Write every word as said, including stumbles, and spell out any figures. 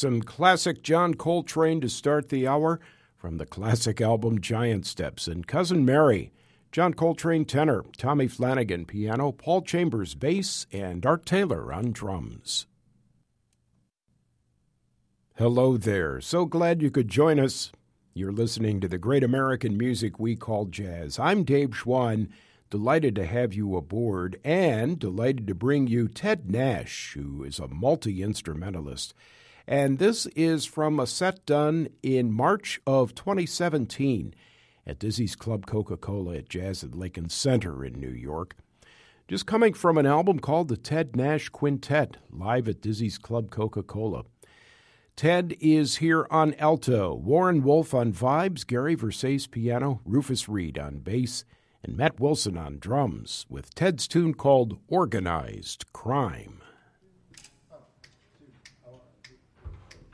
Some classic John Coltrane to start the hour from the classic album Giant Steps. And Cousin Mary, John Coltrane tenor, Tommy Flanagan piano, Paul Chambers bass, and Art Taylor on drums. Hello there. So glad you could join us. You're listening to the great American music we call jazz. I'm Dave Schwann, delighted to have you aboard, and delighted to bring you Ted Nash, who is a multi-instrumentalist. And this is from a set done in March of twenty seventeen at Dizzy's Club Coca-Cola at Jazz at Lincoln Center in New York. Just coming from an album called the Ted Nash Quintet, live at Dizzy's Club Coca-Cola. Ted is here on alto, Warren Wolf on vibes, Gary Versace piano, Rufus Reed on bass, and Matt Wilson on drums, with Ted's tune called Organized Crime.